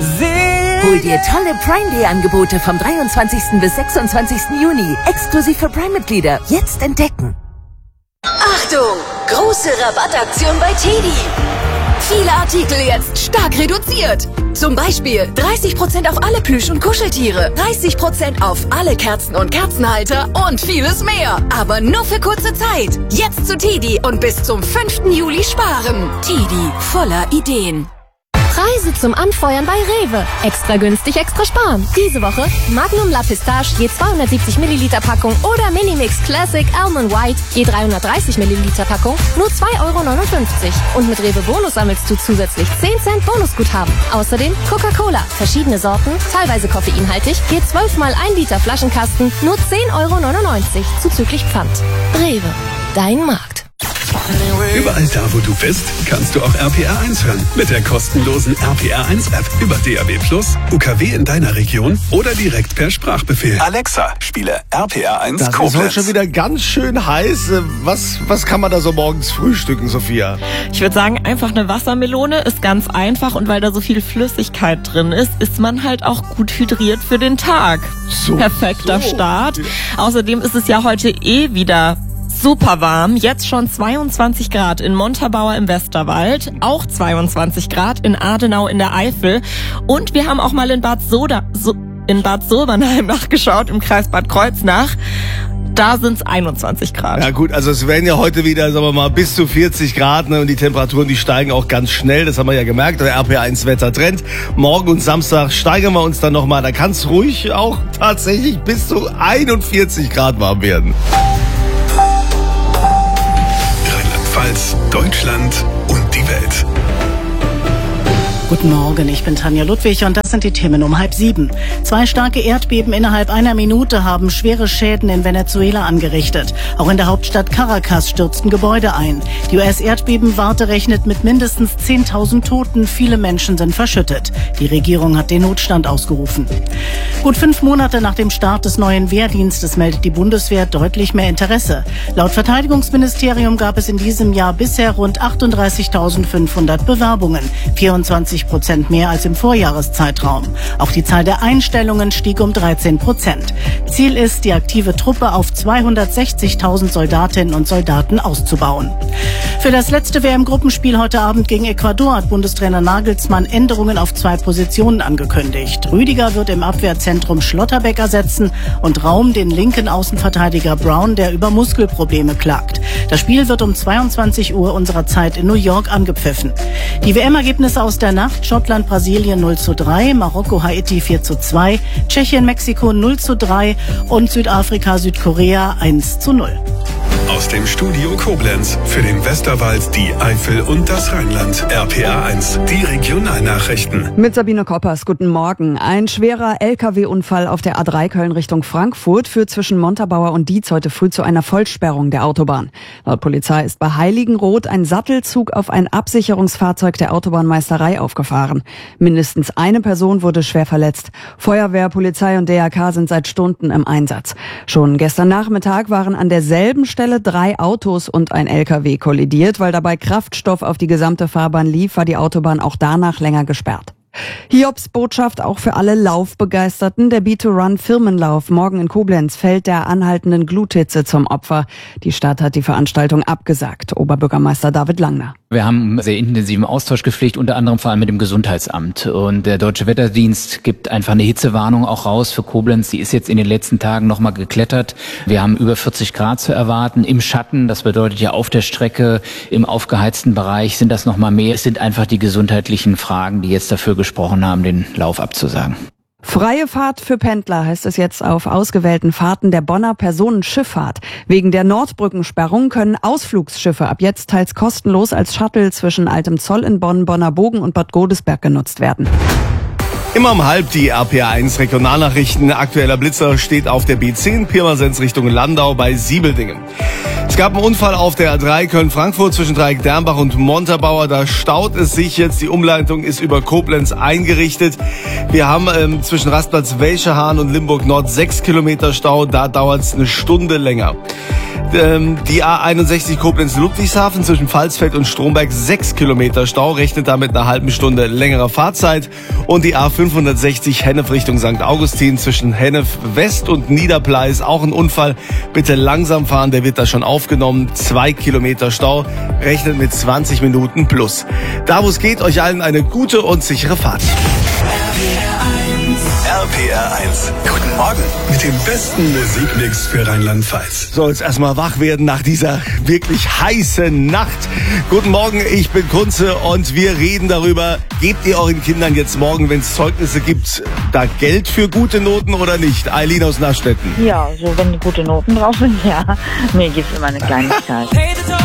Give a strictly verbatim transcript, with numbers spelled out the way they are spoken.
Hol dir tolle Prime Day Angebote vom dreiundzwanzigsten bis sechsundzwanzigsten Juni. Exklusiv für Prime-Mitglieder. Jetzt entdecken. Achtung! Große Rabattaktion bei Teddy. Viele Artikel jetzt stark reduziert. Zum Beispiel dreißig Prozent auf alle Plüsch- und Kuscheltiere, dreißig Prozent auf alle Kerzen und Kerzenhalter und vieles mehr. Aber nur für kurze Zeit. Jetzt zu Teddy und bis zum fünften Juli sparen. Teddy, voller Ideen. Preise zum Anfeuern bei Rewe. Extra günstig, extra sparen. Diese Woche Magnum La Pistache je zweihundertsiebzig Milliliter Packung oder Minimix Classic Almond White je dreihundertdreißig Milliliter Packung nur zwei Euro neunundfünfzig. Und mit Rewe Bonus sammelst du zusätzlich zehn Cent Bonusguthaben. Außerdem Coca-Cola, verschiedene Sorten, teilweise koffeinhaltig, je zwölf mal ein Liter Flaschenkasten nur zehn Euro neunundneunzig zuzüglich Pfand. Rewe, dein Markt. Überall da, wo du bist, kannst du auch R P R eins hören. Mit der kostenlosen R P R eins App über D A B plus, U K W in deiner Region oder direkt per Sprachbefehl. Alexa, spiele R P R eins Das Koblenz. ist heute schon wieder ganz schön heiß. Was, was kann man da so morgens frühstücken, Sophia? Ich würde sagen, einfach eine Wassermelone ist ganz einfach und weil da so viel Flüssigkeit drin ist, ist man halt auch gut hydriert für den Tag. So, Perfekter so. Start. Außerdem ist es ja heute eh wieder super warm. Jetzt schon zweiundzwanzig Grad in Montabaur im Westerwald, auch zweiundzwanzig Grad in Adenau in der Eifel und wir haben auch mal in Bad Soda, so, in Bad Sobernheim nachgeschaut, im Kreis Bad Kreuznach. Da sind's einundzwanzig Grad. Ja gut, also es werden ja heute wieder, sagen wir mal, bis zu vierzig Grad, ne, und die Temperaturen, die steigen auch ganz schnell, das haben wir ja gemerkt, der R P R eins Wettertrend. Morgen und Samstag steigern wir uns dann nochmal, da kann es ruhig auch tatsächlich bis zu einundvierzig Grad warm werden. Rheinland-Pfalz, Deutschland und die Welt. Guten Morgen, ich bin Tanja Ludwig und das sind die Themen um halb sieben. Zwei starke Erdbeben innerhalb einer Minute haben schwere Schäden in Venezuela angerichtet. Auch in der Hauptstadt Caracas stürzten Gebäude ein. Die U S-Erdbebenwarte rechnet mit mindestens zehntausend Toten. Viele Menschen sind verschüttet. Die Regierung hat den Notstand ausgerufen. Gut fünf Monate nach dem Start des neuen Wehrdienstes meldet die Bundeswehr deutlich mehr Interesse. Laut Verteidigungsministerium gab es in diesem Jahr bisher rund achtunddreißigtausendfünfhundert Bewerbungen. vierundzwanzig Prozent mehr als im Vorjahreszeitraum. Auch die Zahl der Einstellungen stieg um dreizehn Prozent. Ziel ist, die aktive Truppe auf zweihundertsechzigtausend Soldatinnen und Soldaten auszubauen. Für das letzte W M-Gruppenspiel heute Abend gegen Ecuador hat Bundestrainer Nagelsmann Änderungen auf zwei Positionen angekündigt. Rüdiger wird im Abwehrzentrum Schlotterbeck ersetzen und Raum den linken Außenverteidiger Brown, der über Muskelprobleme klagt. Das Spiel wird um zweiundzwanzig Uhr unserer Zeit in New York angepfiffen. Die W M-Ergebnisse aus der Nacht: Schottland, Brasilien null zu drei, Marokko, Haiti vier zu zwei, Tschechien, Mexiko null zu drei und Südafrika, Südkorea eins zu null. Aus dem Studio Koblenz für den Westerwald, die Eifel und das Rheinland. R P R eins, die Regionalnachrichten. Mit Sabine Koppers, guten Morgen. Ein schwerer L K W-Unfall auf der A drei Köln Richtung Frankfurt führt zwischen Montabaur und Dietz heute früh zu einer Vollsperrung der Autobahn. Laut Polizei ist bei Heiligenroth ein Sattelzug auf ein Absicherungsfahrzeug der Autobahnmeisterei aufgefahren. Mindestens eine Person wurde schwer verletzt. Feuerwehr, Polizei und D R K sind seit Stunden im Einsatz. Schon gestern Nachmittag waren an derselben Stelle drei Autos und ein L K W kollidiert. Weil dabei Kraftstoff auf die gesamte Fahrbahn lief, war die Autobahn auch danach länger gesperrt. Hiobs Botschaft auch für alle Laufbegeisterten. Der Beat to Run Firmenlauf morgen in Koblenz fällt der anhaltenden Gluthitze zum Opfer. Die Stadt hat die Veranstaltung abgesagt. Oberbürgermeister David Langner. Wir haben einen sehr intensiven Austausch gepflegt, unter anderem vor allem mit dem Gesundheitsamt. Und der Deutsche Wetterdienst gibt einfach eine Hitzewarnung auch raus für Koblenz. Die ist jetzt in den letzten Tagen nochmal geklettert. Wir haben über vierzig Grad zu erwarten im Schatten. Das bedeutet ja auf der Strecke, im aufgeheizten Bereich sind das nochmal mehr. Es sind einfach die gesundheitlichen Fragen, die jetzt dafür gesprochen haben, den Lauf abzusagen. Freie Fahrt für Pendler heißt es jetzt auf ausgewählten Fahrten der Bonner Personenschifffahrt. Wegen der Nordbrückensperrung können Ausflugsschiffe ab jetzt teils kostenlos als Shuttle zwischen Altem Zoll in Bonn, Bonner Bogen und Bad Godesberg genutzt werden. Immer um halb die R P R eins Regionalnachrichten. Aktueller Blitzer steht auf der B zehn Pirmasens Richtung Landau bei Siebeldingen. Es gab einen Unfall auf der A drei Köln-Frankfurt zwischen Dreieck-Dernbach und Montabaur. Da staut es sich jetzt. Die Umleitung ist über Koblenz eingerichtet. Wir haben ähm, zwischen Rastplatz Welschehahn und Limburg Nord sechs Kilometer Stau. Da dauert es eine Stunde länger. Ähm, die A einundsechzig Koblenz-Ludwigshafen zwischen Pfalzfeld und Stromberg sechs Kilometer Stau, rechnet damit einer halben Stunde längerer Fahrzeit. Und die A fünfhundertsechzig Hennef Richtung Sankt Augustin zwischen Hennef West und Niederpleis, auch ein Unfall. Bitte langsam fahren, der wird da schon aufgenommen. Zwei Kilometer Stau, rechnet mit zwanzig Minuten plus. Da wo es geht, euch allen eine gute und sichere Fahrt. R P R eins. Guten Morgen. Mit dem besten Musikmix für Rheinland-Pfalz. So, jetzt erstmal wach werden nach dieser wirklich heißen Nacht. Guten Morgen, ich bin Kunze und wir reden darüber, gebt ihr euren Kindern jetzt morgen, wenn es Zeugnisse gibt, da Geld für gute Noten oder nicht? Eileen aus Naschstetten. Ja, so wenn gute Noten drauf sind, ja. Mir gibt's immer eine Kleinigkeit.